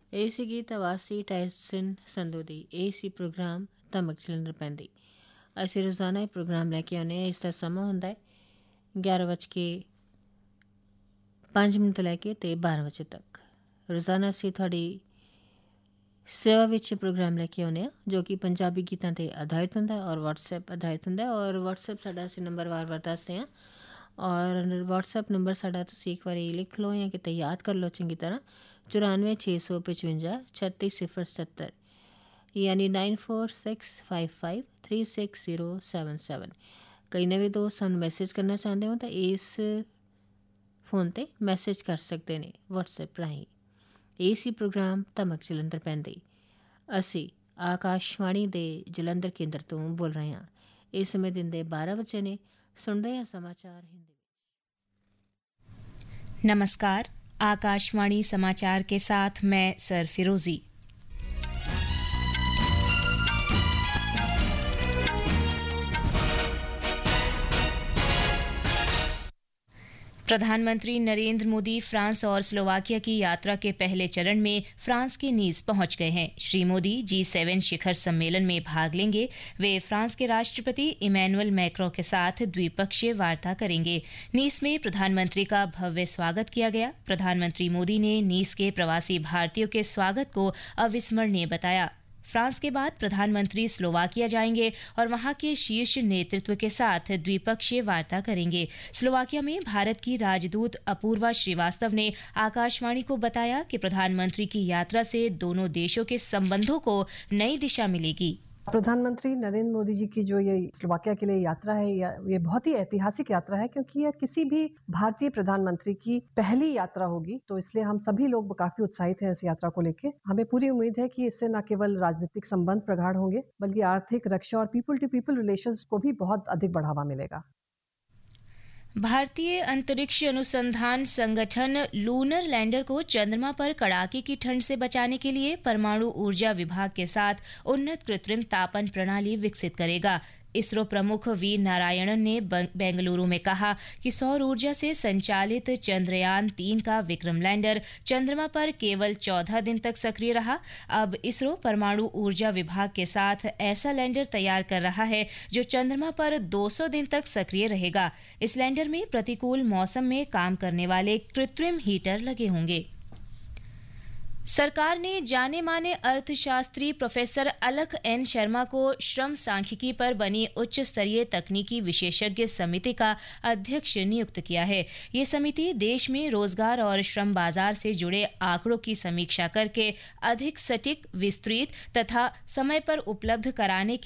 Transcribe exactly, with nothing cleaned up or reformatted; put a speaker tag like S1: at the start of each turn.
S1: AC ਗੀਤ ਆਵਾਸੀ Tyson Sandhu ਦੀ AC programme ਧਮਕ Jalandhar ਪੈਂਦੀ। ਅਸੀਂ ਰੋਜ਼ਾਨਾ ਇਹ ਪ੍ਰੋਗਰਾਮ ਲੈ ਕੇ ਆਉਂਦੇ ਹਾਂ। ਇਸ ਦਾ ਸਮਾਂ ਹੁੰਦਾ ਹੈ ਗਿਆਰਾਂ ਵੱਜ ਕੇ ਪੰਜ ਮਿੰਟ ਤੋਂ ਲੈ ਕੇ ਅਤੇ ਬਾਰਾਂ ਵਜੇ ਤੱਕ। ਰੋਜ਼ਾਨਾ ਅਸੀਂ ਤੁਹਾਡੀ ਸੇਵਾ ਵਿੱਚ ਪ੍ਰੋਗਰਾਮ ਲੈ ਕੇ ਆਉਂਦੇ ਹਾਂ ਜੋ ਕਿ ਪੰਜਾਬੀ ਗੀਤਾਂ 'ਤੇ ਆਧਾਰਿਤ ਹੁੰਦਾ ਔਰ ਵਟਸਐਪ ਆਧਾਰਿਤ ਹੁੰਦਾ। ਔਰ ਵਟਸਐਪ ਸਾਡਾ ਅਸੀਂ ਨੰਬਰ ਵਾਰ ਵਾਰ ਦੱਸਦੇ ਹਾਂ ਔਰ ਵਟਸਐਪ ਨੰਬਰ ਸਾਡਾ ਤੁਸੀਂ ਇੱਕ ਵਾਰੀ ਲਿਖ ਲਓ ਜਾਂ ਕਿਤੇ ਯਾਦ ਕਰ ਲਓ ਚੰਗੀ ਤਰ੍ਹਾਂ, ਚੁਰਾਨਵੇਂ ਛੇ ਸੌ ਪਚਵੰਜਾ ਛੱਤੀ ਸਿਫਰ ਸੱਤਰ ਯਾਨੀ nine four six five five three six zero seven seven. ਕਈ ਨਵੇਂ ਦੋਸਤ ਸਾਨੂੰ ਮੈਸੇਜ ਕਰਨਾ ਚਾਹੁੰਦੇ ਹੋ ਤਾਂ ਇਸ ਫੋਨ 'ਤੇ ਮੈਸੇਜ ਕਰ ਸਕਦੇ ਨੇ ਵਟਸਐਪ ਰਾਹੀਂ। ਏ ਸੀ ਪ੍ਰੋਗਰਾਮ ਧਮਕ ਜਲੰਧਰ ਪੈਂਦੇ। ਅਸੀਂ ਆਕਾਸ਼ਵਾਣੀ ਦੇ ਜਲੰਧਰ ਕੇਂਦਰ ਤੋਂ ਬੋਲ ਰਹੇ ਹਾਂ। ਇਸ ਸਮੇਂ ਦਿਨ ਦੇ ਬਾਰਾਂ ਵਜੇ ਨੇ। सुनते हैं समाचार हिंदी।
S2: नमस्कार, आकाशवाणी समाचार के साथ मैं सर फिरोजी। प्रधानमंत्री नरेंद्र मोदी फ्रांस और स्लोवाकिया की यात्रा के पहले चरण में फ्रांस के नीस पहुंच गए हैं। श्री मोदी जी सेवन शिखर सम्मेलन में भाग लेंगे। वे फ्रांस के राष्ट्रपति इमैनुअल मैक्रों के साथ द्विपक्षीय वार्ता करेंगे। नीस में प्रधानमंत्री का भव्य स्वागत किया गया। प्रधानमंत्री मोदी ने नीस के प्रवासी भारतीयों के स्वागत को अविस्मरणीय बताया। फ्रांस के बाद प्रधानमंत्री स्लोवाकिया जाएंगे और वहां के शीर्ष नेतृत्व के साथ द्विपक्षीय वार्ता करेंगे। स्लोवाकिया में भारत की राजदूत अपूर्वा श्रीवास्तव ने आकाशवाणी को बताया कि प्रधानमंत्री की यात्रा से दोनों देशों के संबंधों को नई दिशा मिलेगी।
S3: प्रधानमंत्री नरेंद्र मोदी जी की जो ये स्लोवाकिया के लिए यात्रा है, ये बहुत ही ऐतिहासिक यात्रा है क्योंकि यह किसी भी भारतीय प्रधानमंत्री की पहली यात्रा होगी। तो इसलिए हम सभी लोग काफी उत्साहित हैं इस यात्रा को लेकर। हमें पूरी उम्मीद है कि इससे न केवल राजनीतिक संबंध प्रगाढ़ होंगे बल्कि आर्थिक, रक्षा और पीपल टू पीपल रिलेशंस को भी बहुत अधिक बढ़ावा मिलेगा।
S2: भारतीय अंतरिक्ष अनुसंधान संगठन लूनर लैंडर को चंद्रमा पर कड़ाके की ठंड से बचाने के लिए परमाणु ऊर्जा विभाग के साथ उन्नत कृत्रिम तापन प्रणाली विकसित करेगा। इसरो प्रमुख वी नारायणन ने बेंगलुरु में कहा कि सौर ऊर्जा से संचालित चंद्रयान तीन का विक्रम लैंडर चंद्रमा पर केवल चौदह दिन तक सक्रिय रहा। अब इसरो परमाणु ऊर्जा विभाग के साथ ऐसा लैंडर तैयार कर रहा है जो चंद्रमा पर दो सौ दिन तक सक्रिय रहेगा। इस लैंडर में प्रतिकूल मौसम में काम करने वाले कृत्रिम हीटर लगे होंगे। सरकार ने जाने माने अर्थशास्त्री प्रोफेसर अलख एन शर्मा को श्रम सांख्यिकी पर बनी उच्च स्तरीय तकनीकी विशेषज्ञ समिति का अध्यक्ष नियुक्त किया है। ये समिति देश में रोजगार और श्रम बाजार से जुड़े आंकड़ों की समीक्षा करके अधिक सटीक, विस्तृत तथा समय पर उपलब्ध कराने